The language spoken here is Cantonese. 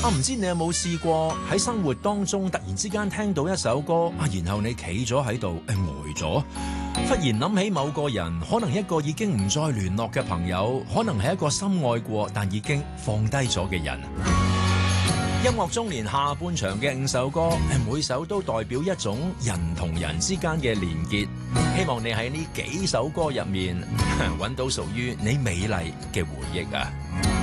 唔知你有冇試過喺生活當中突然之間聽到一首歌然後你企咗喺度呆咗，忽然諗起某個人，可能一個已經唔再聯絡嘅朋友，可能係一個深愛過但已經放低咗嘅人。音樂中年下半場嘅5首歌，每首都代表一種人同人之間嘅連結。希望你喺呢幾首歌入面揾到屬於你美麗嘅回憶啊！